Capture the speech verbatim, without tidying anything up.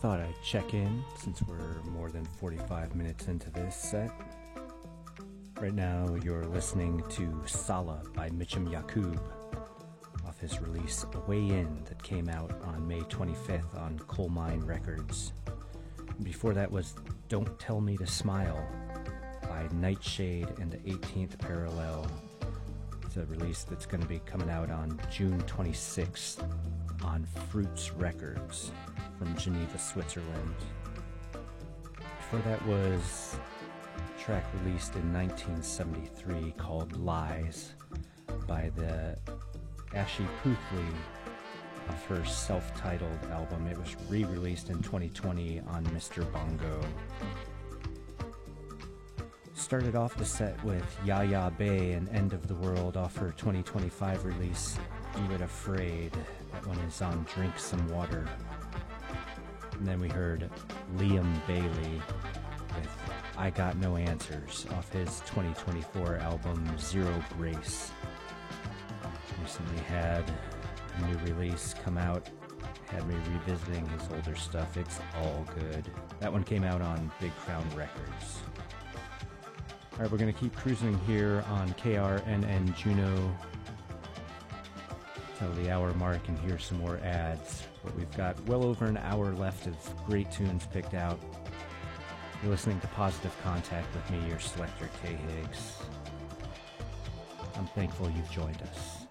thought I'd check in since we're more than forty-five minutes into this set. Right now you're listening to Sala by Mitchum Yacoub off his release Way In that came out on May twenty-fifth on Coal Mine Records. Before that was Don't Tell Me to Smile by Nightshade and the eighteenth Parallel. It's a release that's going to be coming out on June twenty-sixth on Fruits Records from Geneva, Switzerland. Before that was a track released in nineteen seventy-three called Lies by the Ashi Puthli of her self-titled album. It was re-released in twenty twenty on Mister Bongo. Started off the set with Yaya Bay and End of the World off her twenty twenty-five release Do It Afraid. That one is on Drink Some Water. And then we heard Liam Bailey with I Got No Answers off his twenty twenty-four album Zero Grace. Recently had a new release come out, had me revisiting his older stuff. It's all good. That one came out on Big Crown Records. Alright, we're going to keep cruising here on K R N N Juno till the hour mark and hear some more ads. But we've got well over an hour left of great tunes picked out. You're listening to Positive Contact with me, your selector, Kay Higgs. I'm thankful you've joined us.